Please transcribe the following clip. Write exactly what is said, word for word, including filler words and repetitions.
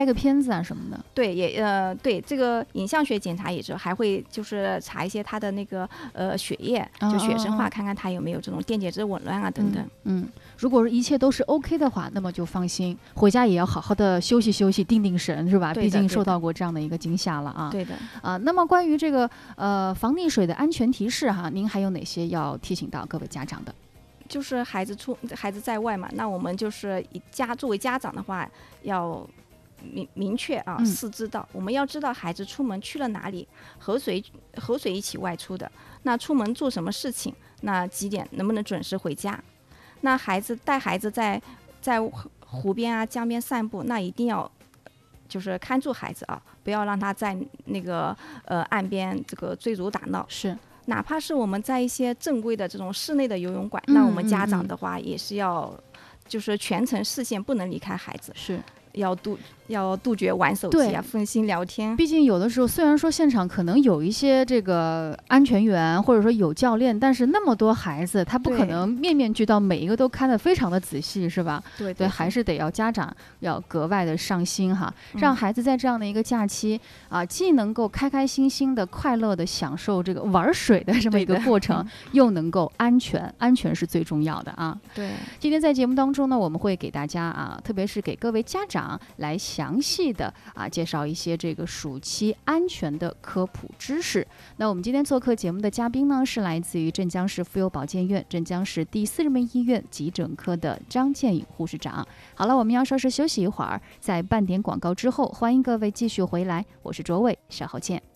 拍个片子啊什么的。 对，也呃对，这个影像学检查也是还会就是查一些他的那个呃血液，就血生化， 哦哦哦看看他有没有这种电解质紊乱啊等等。 嗯，嗯如果一切都是 OK 的话，那么就放心，回家也要好好的休息休息，定定神，是吧？毕竟受到过这样的一个惊吓了啊。 对的啊、呃，那么关于这个呃防溺水的安全提示哈，您还有哪些要提醒到各位家长的？ 就是孩子出孩子在外嘛，那我们就是以家作为家长的话，要明明确啊， 嗯四知道，我们要知道孩子出门去了哪里，和谁和谁一起外出的，那出门做什么事情，那几点能不能准时回家？那孩子带孩子在在湖边啊江边散步，那一定要就是看住孩子啊，不要让他在那个呃岸边这个追逐打闹。 是。 哪怕是我们在一些正规的这种室内的游泳馆， 嗯、 那我们家长的话也是要，就是全程视线不能离开孩子， 是要杜要杜绝玩手机啊、分心聊天。 毕竟有的时候，虽然说现场可能有一些这个安全员，或者说有教练，但是那么多孩子，他不可能面面俱到，每一个都看得非常的仔细，是吧？ 对 对, 对，还是得要家长要格外的上心哈，让孩子在这样的一个假期、嗯、啊，既能够开开心心的、快乐的享受这个玩水的这么一个过程，又能够安全，安全是最重要的啊。 对， 今天在节目当中呢，我们会给大家啊，特别是给各位家长来详细的啊介绍一些这个暑期安全的科普知识。那我们今天做客节目的嘉宾呢，是来自于镇江市妇幼保健院镇江市第四人民医院急诊科的张建颖护士长。好了，我们要稍事休息一会儿，在半点广告之后，欢迎各位继续回来，我是卓伟，稍后见。